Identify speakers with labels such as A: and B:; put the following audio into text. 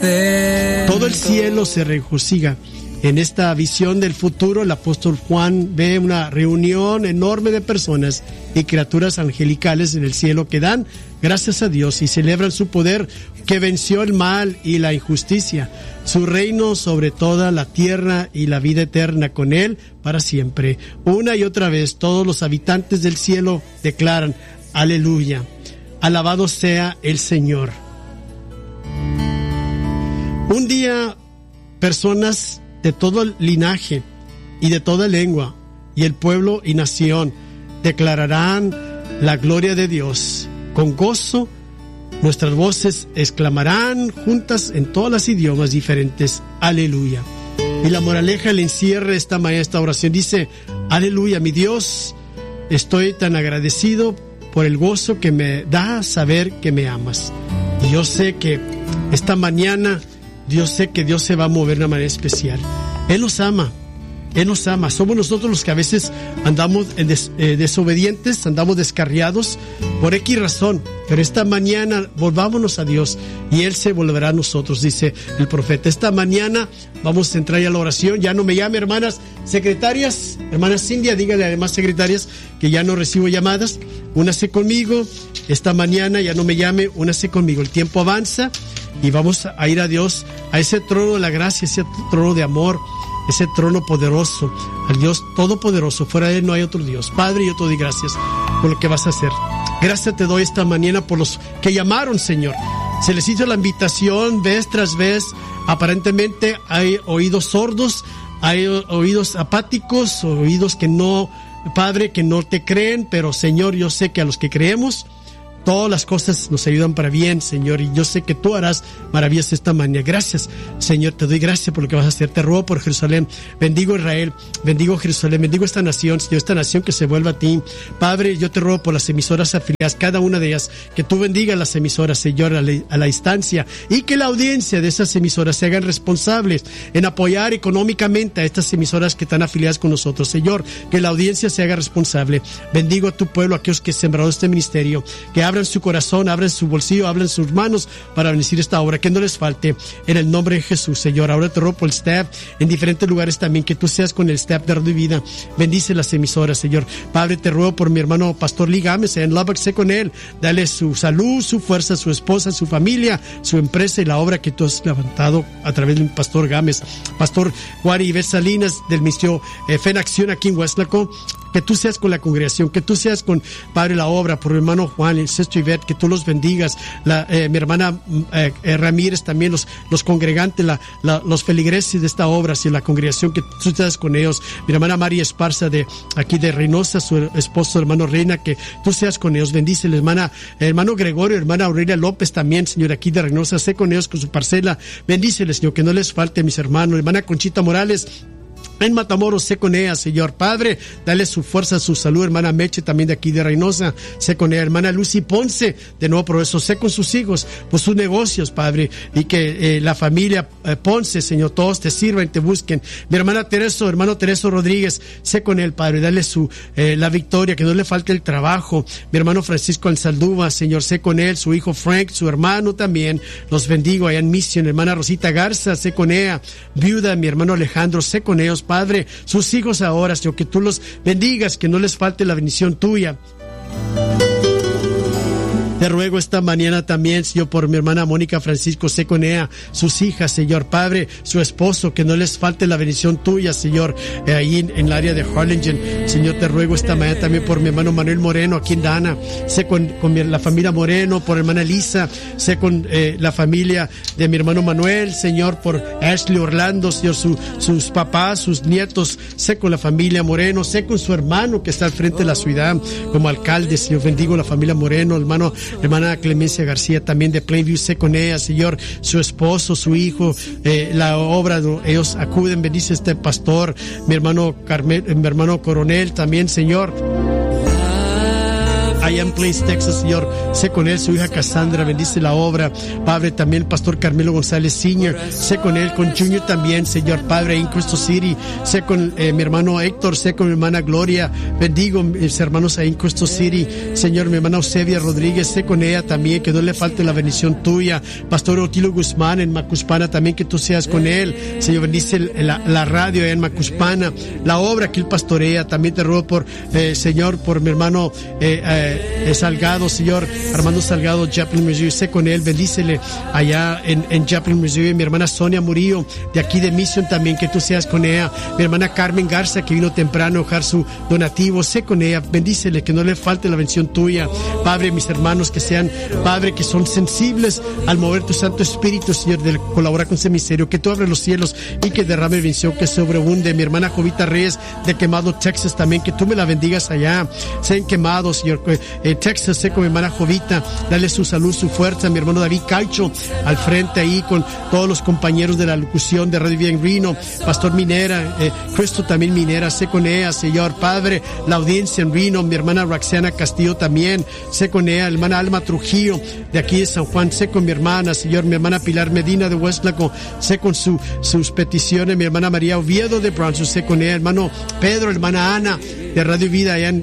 A: Todo el cielo se regocija. En esta visión del futuro, el apóstol Juan ve una reunión enorme de personas y criaturas angelicales en el cielo que dan gracias a Dios y celebran su poder que venció el mal y la injusticia, su reino sobre toda la tierra y la vida eterna con Él para siempre. Una y otra vez todos los habitantes del cielo declaran: aleluya, alabado sea el Señor. Un día, personas de todo el linaje y de toda lengua y el pueblo y nación declararán la gloria de Dios. Con gozo nuestras voces exclamarán juntas en todos los idiomas diferentes: aleluya. Y la moraleja le encierra esta oración, dice: aleluya, mi Dios, estoy tan agradecido por el gozo que me da saber que me amas. Y yo sé que esta mañana Dios se va a mover de una manera especial. Él nos ama. Él nos ama. Somos nosotros los que a veces andamos desobedientes, andamos descarriados por X razón. Pero esta mañana volvámonos a Dios y Él se volverá a nosotros, dice el profeta. Esta mañana vamos a entrar ya a la oración. Ya no me llame, hermanas secretarias. Hermana Cindy, dígale a las demás secretarias que ya no recibo llamadas. Únase conmigo. Esta mañana ya no me llame, únase conmigo. El tiempo avanza. Y vamos a ir a Dios, a ese trono de la gracia, ese trono de amor, ese trono poderoso, al Dios todopoderoso. Fuera de Él no hay otro Dios. Padre, yo te doy gracias por lo que vas a hacer. Gracias te doy esta mañana por los que llamaron, Señor. Se les hizo la invitación vez tras vez. Aparentemente hay oídos sordos, hay oídos apáticos, oídos que no, Padre, que no te creen. Pero, Señor, yo sé que a los que creemos, todas las cosas nos ayudan para bien, Señor, y yo sé que tú harás maravillas esta mañana. Gracias, Señor, te doy gracias por lo que vas a hacer. Te ruego por Jerusalén. Bendigo Israel, bendigo Jerusalén, bendigo esta nación, Señor, esta nación que se vuelva a ti. Padre, yo te ruego por las emisoras afiliadas, cada una de ellas, que tú bendigas las emisoras, Señor, a la distancia, y que la audiencia de esas emisoras se hagan responsables en apoyar económicamente a estas emisoras que están afiliadas con nosotros. Señor, que la audiencia se haga responsable. Bendigo a tu pueblo, a aquellos que sembraron este ministerio, que abran su corazón, abran su bolsillo, abran sus manos para bendecir esta obra, que no les falte, en el nombre de Jesús, Señor. Ahora te ruego por el staff en diferentes lugares también, que tú seas con el staff de Radio Vida. Bendice las emisoras, Señor. Padre, te ruego por mi hermano Pastor Lee Gámez en Lubbock, sé con él, dale su salud, su fuerza, su esposa, su familia, su empresa y la obra que tú has levantado a través del Pastor Gámez. Pastor Juan Ives Salinas del Ministerio Fe en Acción aquí en Weslaco, que tú seas con la congregación, que tú seas con, Padre, la obra, por mi hermano Juan, el Sexto Ivette, que tú los bendigas, mi hermana Ramírez, también los congregantes, los feligreses de esta obra, si la congregación, que tú seas con ellos, mi hermana María Esparza de aquí de Reynosa, su esposo, hermano Reina, que tú seas con ellos, bendíceles, hermano Gregorio, hermana Aurelia López también, Señor, aquí de Reynosa, sé con ellos, con su parcela, bendíceles, Señor, que no les falte, mis hermanos, hermana Conchita Morales, en Matamoros, sé con ella, Señor. Padre, dale su fuerza, su salud. Hermana Meche, también de aquí de Reynosa, sé con ella. Hermana Lucy Ponce, de Nuevo Progreso, sé con sus hijos, por sus negocios, Padre. Y que la familia Ponce, Señor, todos te sirvan y te busquen. Mi hermana Tereso, hermano Tereso Rodríguez, sé con él, Padre. Dale la victoria, que no le falte el trabajo. Mi hermano Francisco Alzaldúa, Señor, sé con él. Su hijo Frank, su hermano también. Los bendigo allá en Mission. Hermana Rosita Garza, sé con ella. Viuda, mi hermano Alejandro, sé con ellos, Padre, sus hijos ahora, Señor, que tú los bendigas, que no les falte la bendición tuya. Te ruego esta mañana también, Señor, por mi hermana Mónica Francisco, sé con ella, sus hijas, Señor, Padre, su esposo, que no les falte la bendición tuya, Señor, ahí en el área de Harlingen. Señor, te ruego esta mañana también por mi hermano Manuel Moreno, aquí en Dana, sé con la familia Moreno, por hermana Lisa, sé con la familia de mi hermano Manuel, Señor, por Ashley Orlando, Señor, sus papás, sus nietos, sé con la familia Moreno, sé con su hermano que está al frente de la ciudad como alcalde, Señor, bendigo la familia Moreno, hermana Clemencia García también de Plainview, sé con ella, Señor, su esposo, su hijo, la obra, ellos acuden, bendice este pastor, mi hermano Coronel también, Señor. allá en Plains, Texas, Señor. Sé con él, su hija Cassandra, bendice la obra. Padre, también el pastor Carmelo González Sr., sé con él, con Junior también, Señor Padre, en Crystal City. Sé con mi hermano Héctor, sé con mi hermana Gloria. Bendigo mis hermanos ahí en Crystal City. Señor, mi hermana Eusebia Rodríguez, sé con ella también, que no le falte la bendición tuya. Pastor Otilo Guzmán en Macuspana, también que tú seas con él. Señor, bendice la radio allá en Macuspana, la obra que él pastorea. También te ruego por, Señor, por mi hermano Salgado, Señor, Armando Salgado, Joplin, Missouri, sé con él, bendícele allá en Joplin, Missouri. Mi hermana Sonia Murillo, de aquí de Mission también, que tú seas con ella. Mi hermana Carmen Garza, que vino temprano a dejar su donativo, sé con ella, bendícele, que no le falte la bendición tuya. Padre, mis hermanos que sean, Padre, que son sensibles al mover tu Santo Espíritu, Señor, de colaborar con ese misterio, que tú abres los cielos y que derrame bendición, que sobreabunde. Mi hermana Jovita Reyes, de Quemado, Texas, también, que tú me la bendigas allá. Sean quemados, Señor, en Texas, sé con mi hermana Jovita, dale su salud, su fuerza. Mi hermano David Calcho, al frente ahí con todos los compañeros de la locución de Radio Vida en Reno. Pastor Minera, Cristo también Minera, sé con ella, Señor Padre, la audiencia en Reno. Mi hermana Roxana Castillo también, sé con ella. Hermana Alma Trujillo, de aquí de San Juan, sé con mi hermana, Señor. Mi hermana Pilar Medina de Westlaco, sé con sus peticiones. Mi hermana María Oviedo de Bronx, sé con ella. Hermano Pedro, hermana Ana de Radio Vida allá